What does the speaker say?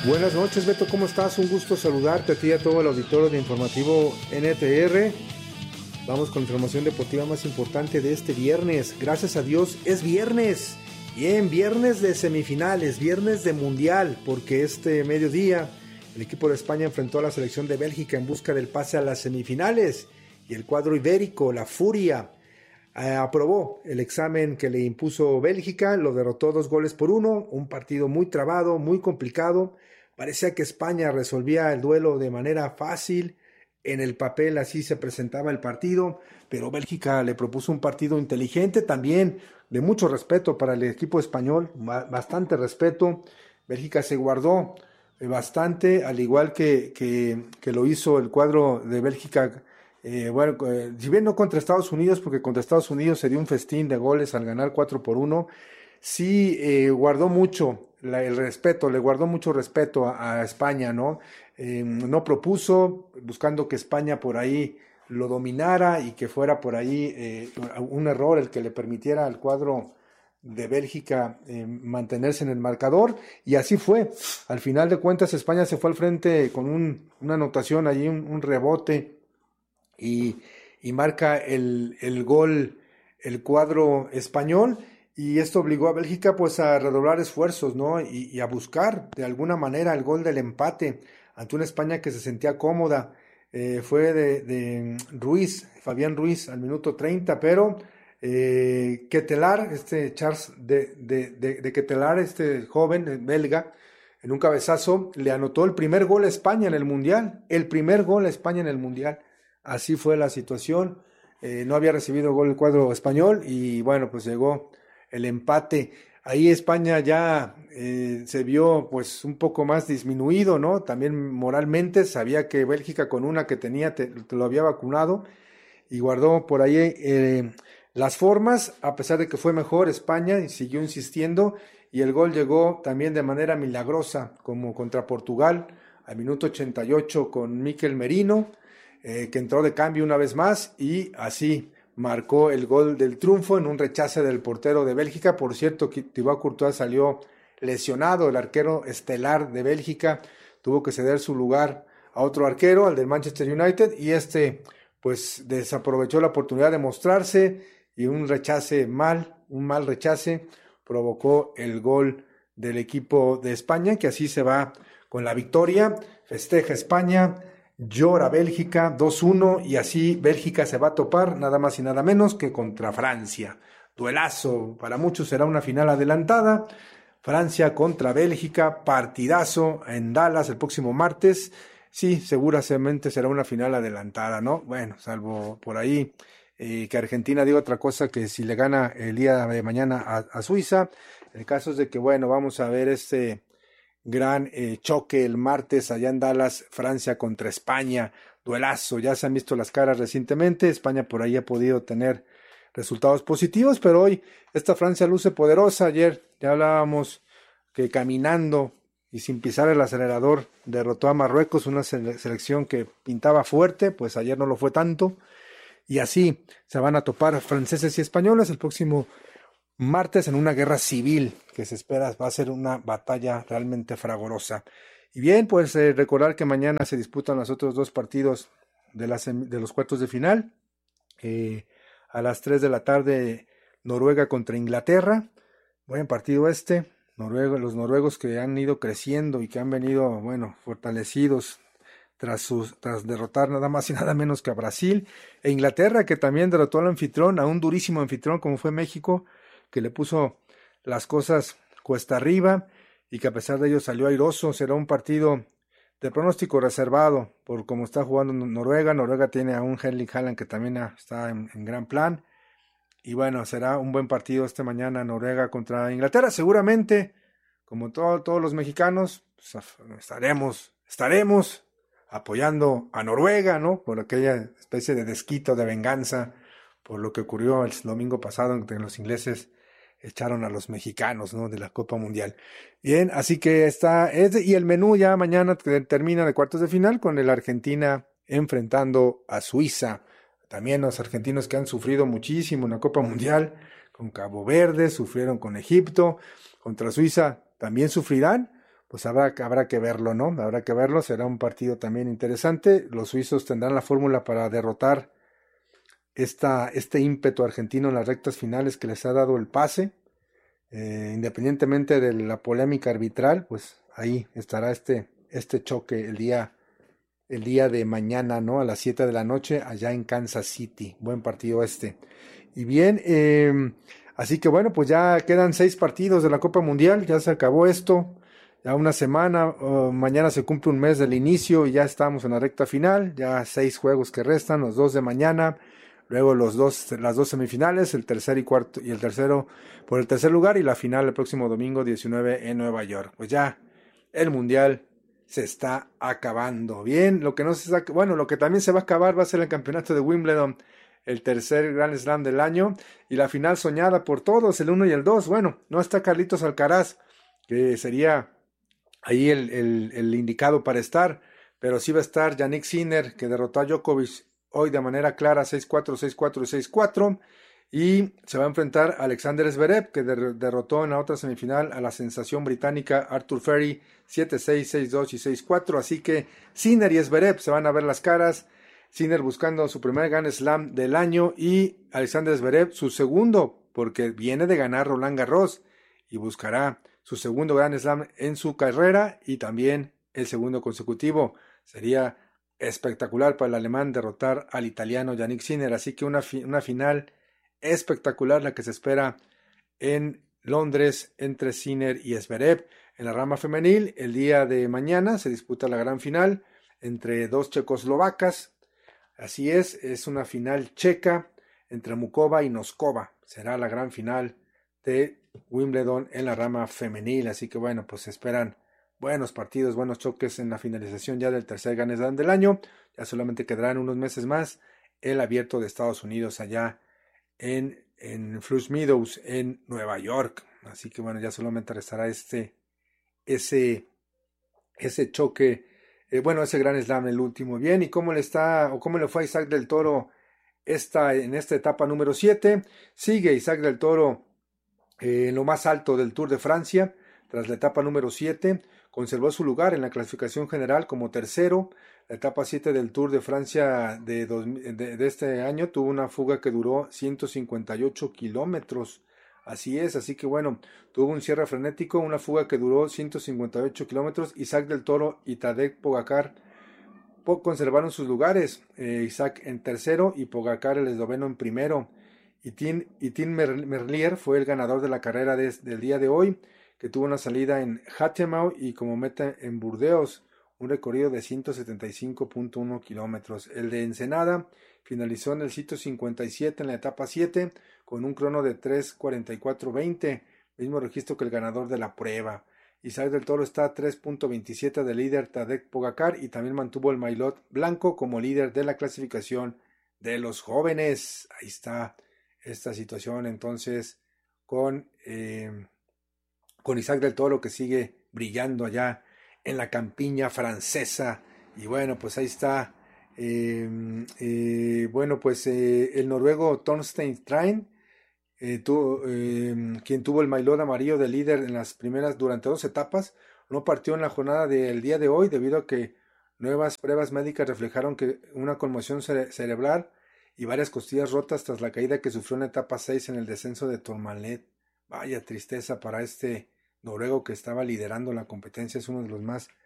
Buenas noches, Beto, ¿cómo estás? Un gusto saludarte a ti y a todo el auditorio de Informativo NTR. Vamos con la información deportiva más importante de este viernes. Gracias a Dios, es viernes. Bien, viernes de semifinales, viernes de mundial, porque este mediodía el equipo de España enfrentó a la selección de Bélgica en busca del pase a las semifinales. Y el cuadro ibérico, la Furia, aprobó el examen que le impuso Bélgica, lo derrotó 2-1, un partido muy trabado, muy complicado. Parecía que España resolvía el duelo de manera fácil, en el papel así se presentaba el partido, pero Bélgica le propuso un partido inteligente también, de mucho respeto para el equipo español, bastante respeto. Bélgica se guardó bastante, al igual que lo hizo el cuadro de Bélgica. Si bien no contra Estados Unidos, porque contra Estados Unidos se dio un festín de goles al ganar 4-1, sí guardó mucho el respeto, le guardó mucho respeto a España, ¿no? No propuso, buscando que España por ahí lo dominara y que fuera por ahí un error el que le permitiera al cuadro de Bélgica mantenerse en el marcador, y así fue. Al final de cuentas España se fue al frente con una anotación allí, un rebote, y marca el gol el cuadro español, y esto obligó a Bélgica pues a redoblar esfuerzos, ¿no? Y a buscar de alguna manera el gol del empate ante una España que se sentía cómoda. Fue de Ruiz, Fabián Ruiz al minuto 30, pero Ketelaar, Charles de Ketelaar, este joven belga, en un cabezazo le anotó el primer gol a España en el Mundial, Así fue la situación. No había recibido gol el cuadro español y bueno, pues llegó el empate. Ahí España ya se vio pues un poco más disminuido, ¿no? También moralmente, sabía que Bélgica con una que tenía te lo había vacunado y guardó por ahí las formas, a pesar de que fue mejor España y siguió insistiendo, y el gol llegó también de manera milagrosa, como contra Portugal, al minuto 88 con Mikel Merino, que entró de cambio una vez más y así marcó el gol del triunfo en un rechace del portero de Bélgica. Por cierto, Thibaut Courtois salió lesionado, el arquero estelar de Bélgica tuvo que ceder su lugar a otro arquero, al del Manchester United, y pues desaprovechó la oportunidad de mostrarse, y un mal rechace provocó el gol del equipo de España, que así se va con la victoria. Festeja España, llora Bélgica 2-1, y así Bélgica se va a topar nada más y nada menos que contra Francia. Duelazo, para muchos será una final adelantada. Francia contra Bélgica, partidazo en Dallas el próximo martes. Sí, seguramente será una final adelantada, ¿no? Bueno, salvo por ahí que Argentina diga otra cosa, que si le gana el día de mañana a Suiza. El caso es de que, bueno, vamos a ver este gran choque el martes allá en Dallas, Francia contra España. Duelazo, ya se han visto las caras recientemente. España por ahí ha podido tener resultados positivos, pero hoy esta Francia luce poderosa. Ayer ya hablábamos que caminando y sin pisar el acelerador derrotó a Marruecos, una selección que pintaba fuerte, pues ayer no lo fue tanto, y así se van a topar franceses y españoles el próximo martes en una guerra civil que se espera va a ser una batalla realmente fragorosa. Y bien, pues recordar que mañana se disputan los otros dos partidos de los cuartos de final. A las 3 de la tarde, Noruega contra Inglaterra. Buen partido los noruegos que han ido creciendo y que han venido, bueno, fortalecidos tras derrotar nada más y nada menos que a Brasil, e Inglaterra, que también derrotó al anfitrión, a un durísimo anfitrión como fue México, que le puso las cosas cuesta arriba y que a pesar de ello salió airoso. Será un partido de pronóstico reservado por cómo está jugando Noruega. Noruega tiene a un Erling Haaland que también está en gran plan. Y bueno, será un buen partido mañana, Noruega contra Inglaterra. Seguramente, como todos los mexicanos, pues, estaremos apoyando a Noruega, ¿no? Por aquella especie de desquito, de venganza, por lo que ocurrió el domingo pasado, en que los ingleses echaron a los mexicanos, ¿no? De la Copa Mundial. Bien, así que y el menú ya mañana termina de cuartos de final con el Argentina enfrentando a Suiza. También los argentinos que han sufrido muchísimo en la Copa Mundial, con Cabo Verde, sufrieron con Egipto, contra Suiza también sufrirán, pues habrá que verlo, ¿no? Habrá que verlo, será un partido también interesante. Los suizos tendrán la fórmula para derrotar este ímpetu argentino en las rectas finales que les ha dado el pase. Independientemente de la polémica arbitral, pues ahí estará este choque el día de mañana, ¿no? A las 7 de la noche, allá en Kansas City. Buen partido este. Y bien, así que bueno, pues ya quedan 6 partidos de la Copa Mundial, ya se acabó esto. Ya una semana, mañana se cumple un mes del inicio y ya estamos en la recta final. Ya 6 juegos que restan, los 2 de mañana. Luego las dos semifinales, el tercer y cuarto, y el tercero por el tercer lugar, y la final el próximo domingo 19 en Nueva York. Pues ya el Mundial se está acabando. Bien, lo que no se está, bueno, lo que también se va a acabar va a ser el campeonato de Wimbledon, el tercer Grand Slam del año, y la final soñada por todos, el 1 y el 2. Bueno, no está Carlitos Alcaraz, que sería ahí el indicado para estar, pero sí va a estar Yannick Sinner, que derrotó a Djokovic hoy de manera clara 6-4, 6-4 y 6-4, y se va a enfrentar a Alexander Zverev, que derrotó en la otra semifinal a la sensación británica Arthur Ferry 7-6, 6-2 y 6-4, así que Sinner y Zverev se van a ver las caras. Sinner buscando su primer Grand Slam del año y Alexander Zverev su segundo, porque viene de ganar Roland Garros y buscará su segundo Grand Slam en su carrera y también el segundo consecutivo. Sería espectacular para el alemán derrotar al italiano Yannick Sinner, así que una final espectacular la que se espera en Londres entre Sinner y Zverev. En la rama femenil, el día de mañana se disputa la gran final entre dos checoslovacas. Así es una final checa entre Mukova y Noskova. Será la gran final de Wimbledon en la rama femenil. Así que bueno, pues se esperan buenos partidos, buenos choques en la finalización ya del tercer Grand Slam del año. Ya solamente quedarán unos meses más el abierto de Estados Unidos allá en Flush Meadows, en Nueva York. Así que bueno, ya solamente restará ese choque, bueno, ese Grand Slam, el último. Bien, ¿y cómo le está, o cómo le fue a Isaac del Toro en esta etapa número 7? Sigue Isaac del Toro en lo más alto del Tour de Francia, tras la etapa número 7, conservó su lugar en la clasificación general como tercero. La etapa 7 del Tour de Francia de este año tuvo una fuga que duró 158 kilómetros. Así es, así que bueno, tuvo un cierre frenético, una fuga que duró 158 kilómetros. Isaac del Toro y Tadej Pogacar conservaron sus lugares, Isaac en tercero y Pogacar el esloveno en primero. Y Tim Merlier fue el ganador de la carrera del día de hoy, que tuvo una salida en Hatemau y como meta en Burdeos, un recorrido de 175.1 kilómetros. El de Ensenada finalizó en el sitio 57 en la etapa 7 con un crono de 3:44:20, mismo registro que el ganador de la prueba. Isaac del Toro está a 3.27 de líder Tadej Pogacar y también mantuvo el maillot blanco como líder de la clasificación de los jóvenes. Ahí está esta situación entonces con Isaac del Toro, que sigue brillando allá en la campiña francesa. Y bueno, pues ahí está. Bueno, pues el noruego Torstein Strain, quien tuvo el maillot amarillo de líder en las primeras durante 2 etapas, no partió en la jornada del día de hoy debido a que nuevas pruebas médicas reflejaron que una conmoción cerebral y varias costillas rotas tras la caída que sufrió en la etapa 6 en el descenso de Tourmalet. Vaya tristeza para este noruego que estaba liderando la competencia, es uno de los más